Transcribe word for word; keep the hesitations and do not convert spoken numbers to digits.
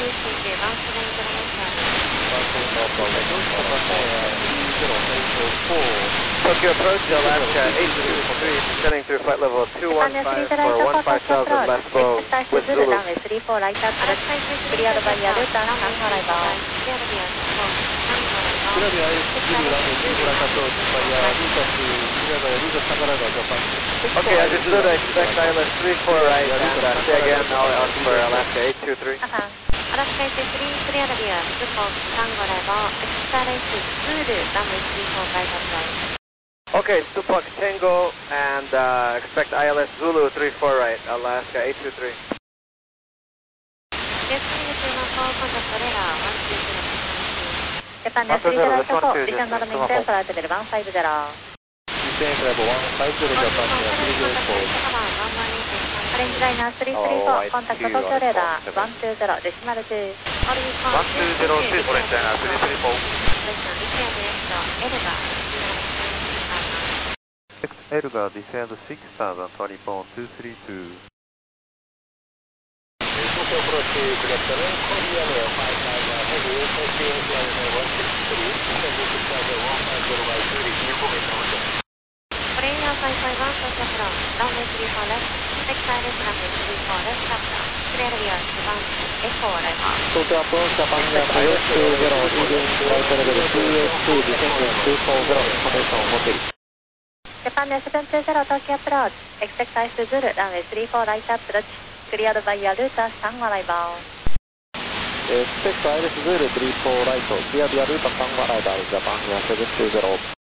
Tokyo approach, Alaska eight two three, descending through flight level two one five for one five thousand left slow with Zulu. Cleared by Yaruta, San arrival. Cleared by Zulu, runway three four right approach by Yaruta to cleared by Yaruta, San arrival, Japan. Okay, understood. I expect I L S three four right, and uh, say again, I'll out for Alaska eight two three. Alaska eight two three, cleared via Japan, San arrival, X R S Zulu, runway three four right approach. Okay, Tupac Tango, and uh, expect I L S Zulu three four right, Alaska eight two three. Japan Nestle Flight four, descend not maintain flight level one five zero. Descend level one five zero, Japan three zero four. Orange Liner three three four, contact Tokyo radar one two zero, decimal two. one two zero two, Orange Liner three three four. Elga, descend six thousand, twenty pound two three two. Tokyo approach, direct runway, Korean Air five nine heavy, Tokyo Airlines one six three, descending to Plaza one five zero by thirty, information on check. Korean Air five five one, Tokyo approach, runway three four left, X R S runway three four left, after, clear via Japan, Echo arrival. Tokyo approach, Japan Air three eight two zero, leaving flight level two eight two, descending two four zero, information on hotel. Japan seven two zero, Tokyo approach, expect I C Zulu, runway three four right approach, cleared by Yaruta, San arrival. Expect I L S Zulu three four right, cleared Yaruta, San arrival, Japan Air seven two zero.